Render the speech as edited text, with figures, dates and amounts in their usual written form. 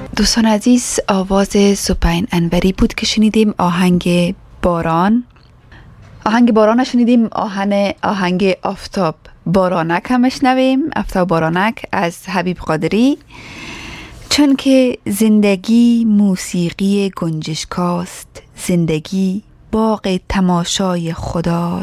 دوستان عزیز، آواز سپین انوری بود که شنیدیم. آهنگ باران شنیدیم. آهنگ آفتاب بارانک هم شنویم. آفتاب بارانک از حبیب قادری. چون که زندگی موسیقی گنجشکاست، زندگی باغ تماشای خداست.